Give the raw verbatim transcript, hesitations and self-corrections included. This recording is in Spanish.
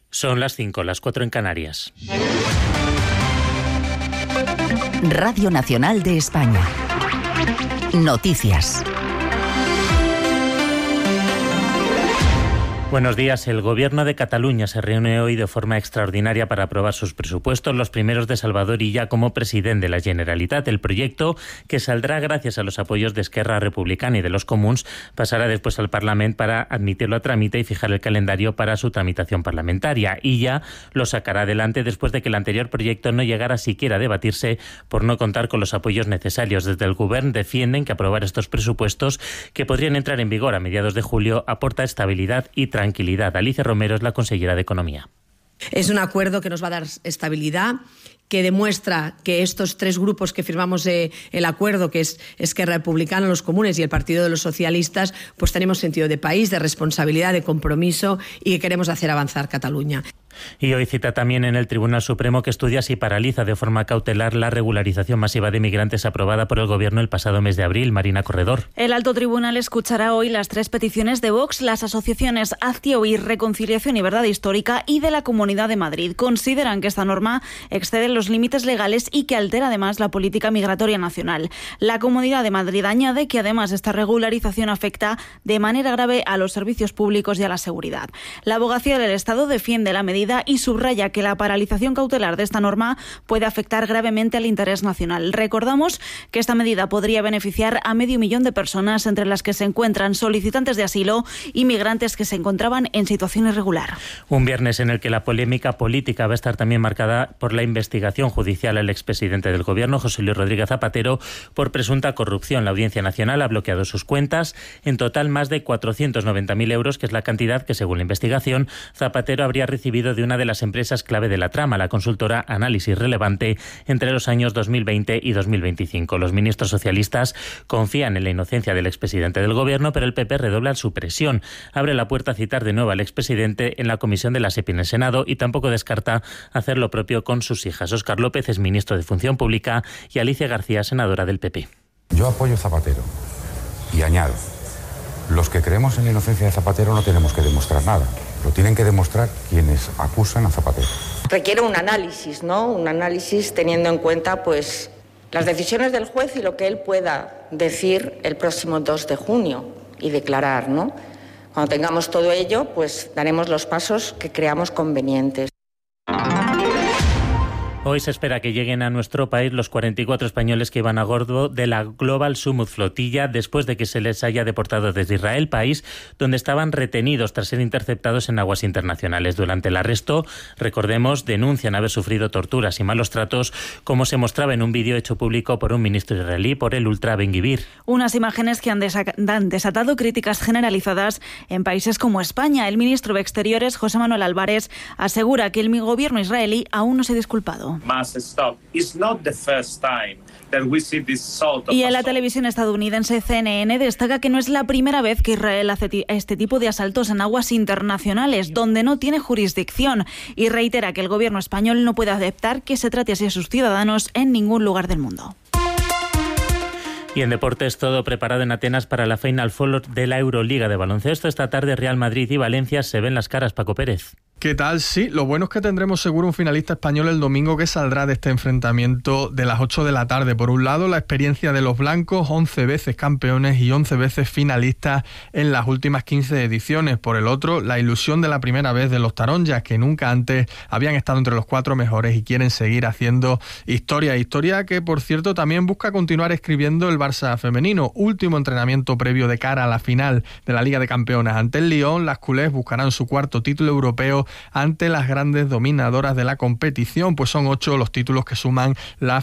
Son las cinco, las cuatro en Canarias. Radio Nacional de España. Noticias. Buenos días. El Gobierno de Cataluña se reúne hoy de forma extraordinaria para aprobar sus presupuestos, los primeros de Salvador Illa como presidente de la Generalitat. El proyecto, que saldrá gracias a los apoyos de Esquerra Republicana y de los Comuns, pasará después al Parlamento para admitirlo a trámite y fijar el calendario para su tramitación parlamentaria. Illa lo sacará adelante después de que el anterior proyecto no llegara siquiera a debatirse por no contar con los apoyos necesarios. Desde el Govern defienden que aprobar estos presupuestos, que podrían entrar en vigor a mediados de julio, aporta estabilidad y tranquilidad. Tranquilidad. Alicia Romero es la consellera de Economía. Es un acuerdo que nos va a dar estabilidad, que demuestra que estos tres grupos que firmamos eh, el acuerdo, que es Esquerra Republicana, los Comunes y el Partido de los Socialistas, pues tenemos sentido de país, de responsabilidad, de compromiso y que queremos hacer avanzar Cataluña. Y hoy cita también en el Tribunal Supremo que estudia si paraliza de forma cautelar la regularización masiva de migrantes aprobada por el Gobierno el pasado mes de abril. Marina Corredor. El alto tribunal escuchará hoy las tres peticiones de Vox, las asociaciones Hazte Oír, Reconciliación y Verdad Histórica y de la Comunidad de Madrid. Consideran que esta norma excede los límites legales y que altera además la política migratoria nacional. La Comunidad de Madrid añade que además esta regularización afecta de manera grave a los servicios públicos y a la seguridad. La Abogacía del Estado defiende la medida y subraya que la paralización cautelar de esta norma puede afectar gravemente al interés nacional. Recordamos que esta medida podría beneficiar a medio millón de personas, entre las que se encuentran solicitantes de asilo y migrantes que se encontraban en situación irregular. Un viernes en el que la polémica política va a estar también marcada por la investigación judicial al expresidente del Gobierno, José Luis Rodríguez Zapatero, por presunta corrupción. La Audiencia Nacional ha bloqueado sus cuentas. En total, más de cuatrocientos noventa mil euros, que es la cantidad que, según la investigación, Zapatero habría recibido de una de las empresas clave de la trama, la consultora Análisis Relevante, entre los años dos mil veinte y dos mil veinticinco. Los ministros socialistas confían en la inocencia del expresidente del Gobierno, pero el P P redobla su presión. Abre la puerta a citar de nuevo al expresidente en la comisión de la SEPI en el Senado y tampoco descarta hacer lo propio con sus hijas. Óscar López es ministro de Función Pública y Alicia García, senadora del P P. Yo apoyo a Zapatero y añado, los que creemos en la inocencia de Zapatero no tenemos que demostrar nada. Lo tienen que demostrar quienes acusan a Zapatero. Requiere un análisis, ¿no? Un análisis teniendo en cuenta, pues, las decisiones del juez y lo que él pueda decir el próximo dos de junio y declarar, ¿no? Cuando tengamos todo ello, pues daremos los pasos que creamos convenientes. Hoy se espera que lleguen a nuestro país los cuarenta y cuatro españoles que iban a bordo de la Global Summit Flotilla después de que se les haya deportado desde Israel, país donde estaban retenidos tras ser interceptados en aguas internacionales. Durante el arresto, recordemos, denuncian haber sufrido torturas y malos tratos, como se mostraba en un vídeo hecho público por un ministro israelí, por el Ultra Ben-Gvir. Unas imágenes que han, desa- han desatado críticas generalizadas en países como España. El ministro de Exteriores, José Manuel Álvarez, asegura que el gobierno israelí aún no se ha disculpado. Y en la televisión estadounidense C N N destaca que no es la primera vez que Israel hace t- este tipo de asaltos en aguas internacionales, donde no tiene jurisdicción, y reitera que el gobierno español no puede aceptar que se trate así a sus ciudadanos en ningún lugar del mundo. Y en deportes, todo preparado en Atenas para la Final Four de la Euroliga de baloncesto. Esta tarde Real Madrid y Valencia se ven las caras. Paco Pérez. ¿Qué tal? Sí, lo bueno es que tendremos seguro un finalista español el domingo que saldrá de este enfrentamiento de las ocho de la tarde. Por un lado, la experiencia de los blancos, once veces campeones y once veces finalistas en las últimas quince ediciones. Por el otro, la ilusión de la primera vez de los taronjas, que nunca antes habían estado entre los cuatro mejores y quieren seguir haciendo historia. Historia que, por cierto, también busca continuar escribiendo el Barça femenino. Último entrenamiento previo de cara a la final de la Liga de Campeonas. Ante el Lyon, las culés buscarán su cuarto título europeo ante las grandes dominadoras de la competición, pues son ocho los títulos que suman la